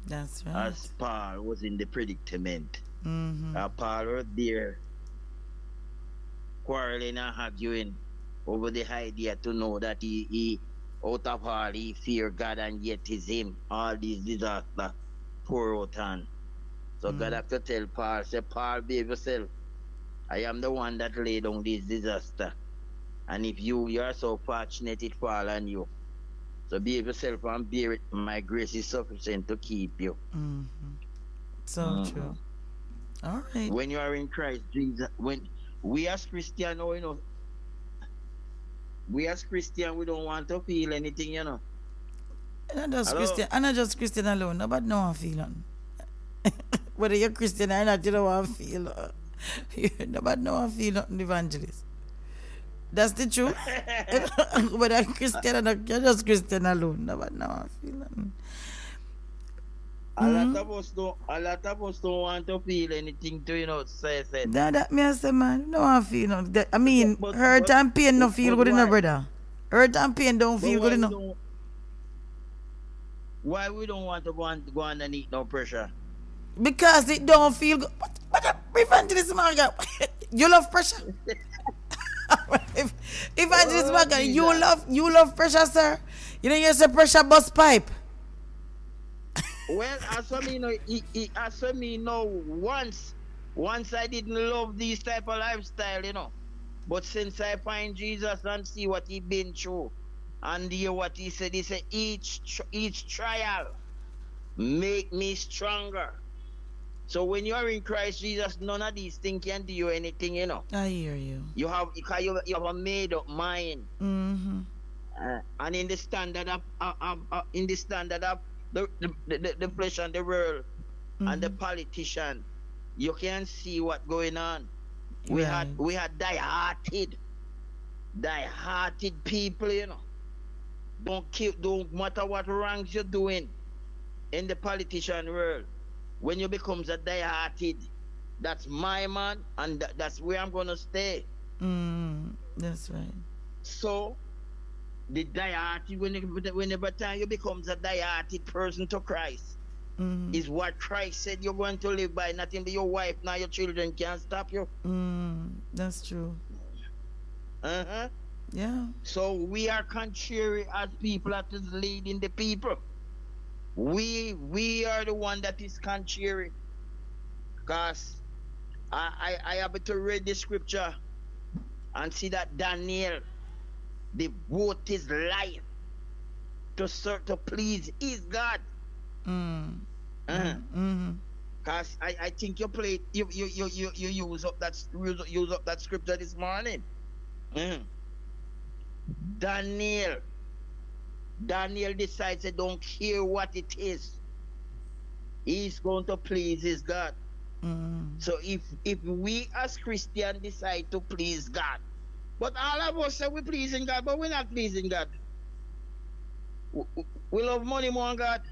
That's right. as Paul was in the predicament. Mm-hmm. Paul was there quarreling and arguing over the idea to know that he out of all he fear God and yet is him. All these disaster pour out on. So God Mm. have to tell Paul, say, Paul, behave yourself. I am the one that laid down this disaster. And if you are so fortunate it fall on you. So behave yourself and bear it. My grace is sufficient to keep you. Mm-hmm. So Mhm. true. All right. When you are in Christ Jesus, when we as Christian, oh, we as Christian, we don't want to feel anything. And not just Hello? Christian. And not just Christian alone. Nobody know how feel. Whether you're Christian or not, you don't want to feel. Nobody know how feel nothing, evangelist. That's the truth. Whether you're Christian or not, you're just Christian alone. Nobody know how feel nothing. A lot of us don't want to feel anything to say said. That me I say, man, no one feel no. I mean, But hurt but and pain no feel but good enough, why? brother. Hurt and pain don't But feel good why we enough. don't why we don't want to go underneath no pressure? Because it don't feel good. What evangelist Morgan? You love pressure? if evangelist Oh Morgan, Jesus. you love pressure, sir. You know you say pressure bust pipe. Well, as for me, as for me, no. Once I didn't love these type of lifestyle. But since I find Jesus and see what he been through, and hear what he said each trial make me stronger. So when you are in Christ Jesus, none of these things can do you anything. I hear you. You have a made up mind, Mm-hmm. and in the standard of the flesh and the world and the Mm-hmm. politician, you can see what going on. We had Right. we had die-hearted people. Don't matter what wrongs you're doing in the politician world. When you becomes a die-hearted, that's my man, and that's where I'm gonna stay. That's right. So the die-hearted, whenever time you becomes a die-hearted person to Christ, Mm-hmm. is what Christ said you're going to live by. Nothing but your wife now your children can't stop you. That's true. Uh-huh. Yeah. So we are contrary as people that is leading the people. We are the one that is contrary. Because I have to read the scripture and see that Daniel devote his life to please his God. Mm. Uh-huh. Mm-hmm. Cause I think you use up that scripture this morning. Mhm. Daniel Daniel decides he don't care what it is. He's going to please his God. Mm. So if we as Christians decide to please God, but all of us say we're pleasing God, but we're not pleasing God. We love money more than God.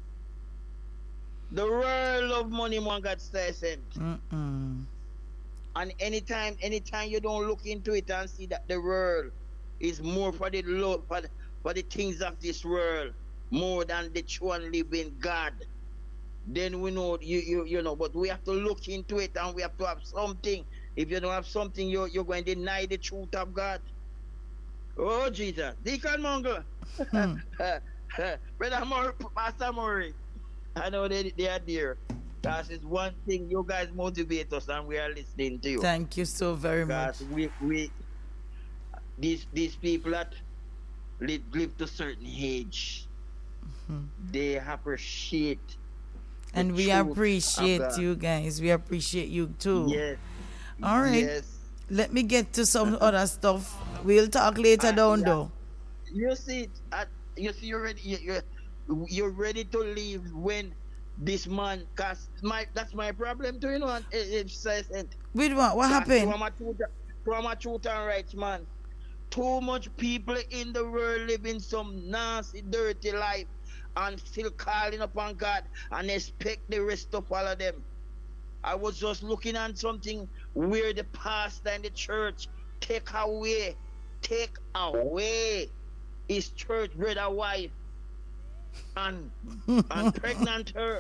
The world love money more than God says it. Mm-mm. And anytime you don't look into it and see that the world is more for the love for the things of this world more than the true and living God, then we know you know. But we have to look into it and we have to have something. If you don't have something, you're going to deny the truth of God. Oh Jesus, Deacon Mungle, Brother Murray, Pastor Murray. I know they are there. Because it's one thing you guys motivate us and we are listening to you. Thank you so very much. Because we these people that live to certain age, they appreciate the And we truth of appreciate God. you guys. We appreciate you too. Yes, All right. yes. Let me get to some other stuff. We'll talk later down Yeah. though. You see, you see, you're ready to leave when this man, cause that's my problem too, and it says it. Wait, what Cause happened? from a truth and rights man, too much people in the world living some nasty, dirty life, and still calling upon God and expect the rest to follow them. I was just looking at something where the pastor and the church take away, take away his church brother wife and and pregnant her.